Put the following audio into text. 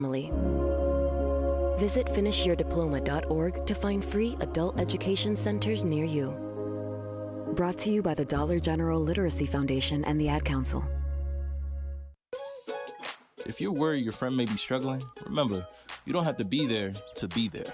family. Visit finishyourdiploma.org to find free adult education centers near you. Brought to you by the Dollar General Literacy Foundation and the Ad Council. If you're worried your friend may be struggling, remember, you don't have to be there to be there.